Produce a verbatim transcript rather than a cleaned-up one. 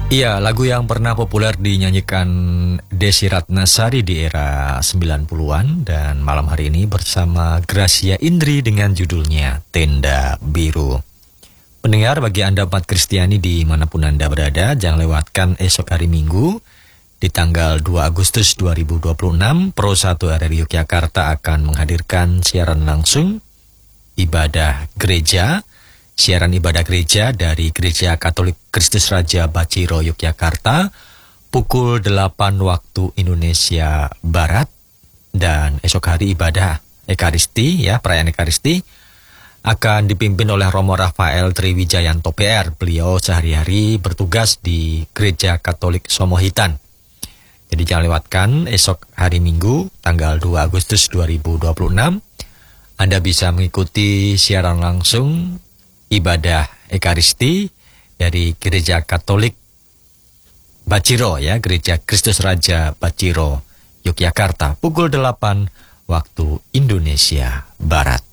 Iya, lagu yang pernah populer dinyanyikan Desi Ratnasari di era sembilan puluhan dan malam hari ini bersama Gracia Indri dengan judulnya Tenda Biru. Pendengar, bagi Anda umat Kristiani dimanapun Anda berada, jangan lewatkan esok hari Minggu di tanggal dua Agustus dua ribu dua puluh enam, Pro satu R R I Yogyakarta akan menghadirkan siaran langsung ibadah gereja, siaran ibadah gereja dari Gereja Katolik Kristus Raja Baciro Yogyakarta pukul delapan waktu Indonesia Barat, dan esok hari ibadah Ekaristi, ya, perayaan Ekaristi akan dipimpin oleh Romo Rafael Triwijayanto P R. Beliau sehari-hari bertugas di Gereja Katolik Somohitan. Jadi jangan lewatkan esok hari Minggu tanggal dua Agustus dua ribu dua puluh enam. Anda bisa mengikuti siaran langsung ibadah Ekaristi dari Gereja Katolik Baciro, ya, Gereja Kristus Raja Baciro Yogyakarta pukul delapan waktu Indonesia Barat.